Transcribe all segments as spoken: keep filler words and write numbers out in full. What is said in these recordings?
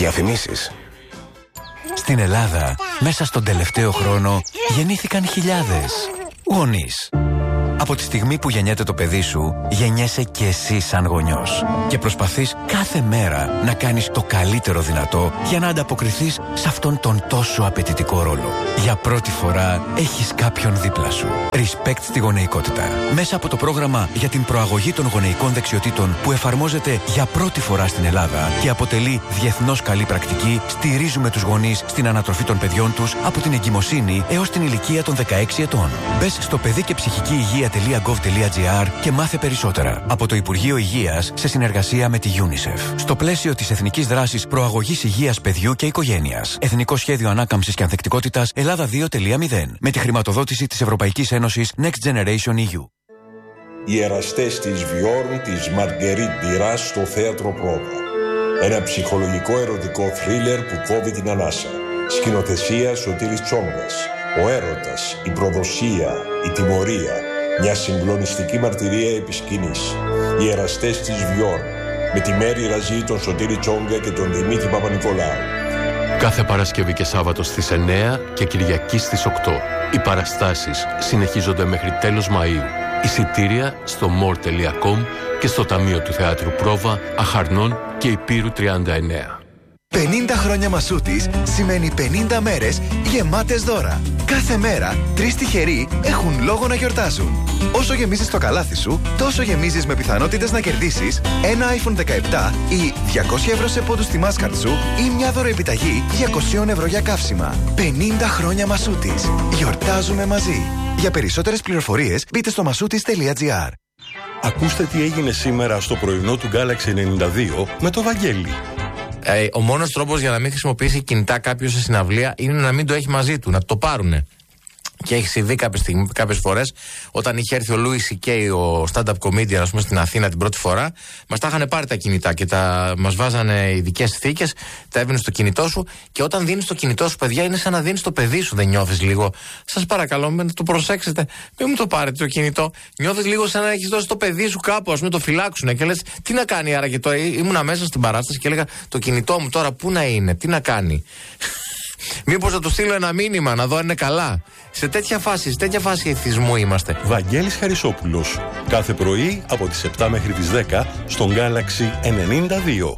Διαφημίσεις. Στην Ελλάδα, μέσα στον τελευταίο χρόνο, γεννήθηκαν χιλιάδες γονείς. Από τη στιγμή που γεννιέται το παιδί σου, γεννιέσαι και εσύ σαν γονιός. Και προσπαθείς κάθε μέρα να κάνεις το καλύτερο δυνατό για να ανταποκριθείς σε αυτόν τον τόσο απαιτητικό ρόλο. Για πρώτη φορά έχεις κάποιον δίπλα σου. Respect στη γονεϊκότητα. Μέσα από το πρόγραμμα για την προαγωγή των γονεϊκών δεξιοτήτων που εφαρμόζεται για πρώτη φορά στην Ελλάδα και αποτελεί διεθνώς καλή πρακτική, στηρίζουμε τους γονείς στην ανατροφή των παιδιών τους από την εγκυμοσύνη έως την ηλικία των δεκαέξι ετών. Μπες στο παιδί και ψυχική υγεία τελεία γκοβ τελεία τζι άρ και μάθε περισσότερα. Από το Υπουργείο Υγείας σε συνεργασία με τη UNICEF. Στο πλαίσιο της Εθνικής Δράσης Προαγωγής Υγείας Παιδιού και Οικογένειας. Εθνικό Σχέδιο Ανάκαμψης και Ανθεκτικότητας Ελλάδα δύο τελεία μηδέν. Με τη χρηματοδότηση της Ευρωπαϊκής Ένωσης Next Generation ι γιου. Οι εραστές της Βιόρν της Μαργκερίτ Ντιράς στο Θέατρο Πρόβα. Ένα ψυχολογικό ερωτικό θρίλερ που κόβει την ανάσα. Σκηνοθεσία Σωτήρης Τσόγκας. Ο έρωτας, η προδοσία, η τιμωρία. Μια συγκλονιστική μαρτυρία επί σκηνής. Οι εραστές της Βιόρν. Με τη Μέρη Ραζή, τον Σωτήρη Τσόγκα και τον Δημήτρη Παπα-Νικολάου. Κάθε Παρασκευή και Σάββατο στις εννιά και Κυριακή στις οκτώ. Οι παραστάσεις συνεχίζονται μέχρι τέλος Μαΐου. Εισιτήρια στο more τελεία com και στο Ταμείο του Θεάτρου Πρόβα, Αχαρνών και Υπήρου τριάντα εννέα. πενήντα χρόνια Μασούτης σημαίνει πενήντα μέρες γεμάτες δώρα. Κάθε μέρα, τρεις τυχεροί έχουν λόγο να γιορτάζουν. Όσο γεμίζεις το καλάθι σου, τόσο γεμίζεις με πιθανότητες να κερδίσεις ένα άιφον δεκαεπτά ή διακόσια ευρώ σε πόντους στη Mastercard σου ή μια δωροεπιταγή διακόσια ευρώ για καύσιμα. πενήντα χρόνια Μασούτης. Γιορτάζουμε μαζί. Για περισσότερες πληροφορίες μπείτε στο μασούτης τελεία τζι άρ. Ακούστε τι έγινε σήμερα στο πρωινό του Galaxy ενενήντα δύο με το Βαγγέλη. Ε, ο μόνος τρόπος για να μην χρησιμοποιήσει κινητά κάποιος σε συναυλία είναι να μην το έχει μαζί του, να το πάρουνε. Και έχει συμβεί κάποιες φορές όταν είχε έρθει ο Λούις σι κέι, ο stand-up comedian, ας πούμε, στην Αθήνα την πρώτη φορά. Μας τα είχαν πάρει τα κινητά και τα, μας βάζανε ειδικές θήκες, τα έβαινε στο κινητό σου. Και όταν δίνεις το κινητό σου, παιδιά, είναι σαν να δίνεις το παιδί σου, δεν νιώθεις λίγο? Σας παρακαλώ, να το προσέξετε, μην μου το πάρετε το κινητό. Νιώθεις λίγο σαν να έχεις δώσει το παιδί σου κάπου, ας πούμε, το φυλάξουνε και λες τι να κάνει άραγε τώρα? Ήμουνα μέσα στην παράσταση και έλεγα το κινητό μου τώρα πού να είναι, τι να κάνει. Μήπως να του στείλω ένα μήνυμα να δω αν είναι καλά. Σε τέτοια φάση, σε τέτοια φάση εθισμού είμαστε. Βαγγέλης Χαρισόπουλος. Κάθε πρωί από τις επτά μέχρι τις δέκα στον Galaxy ενενήντα δύο.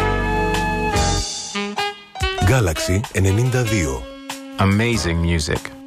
Galaxy ενενήντα δύο. Amazing music.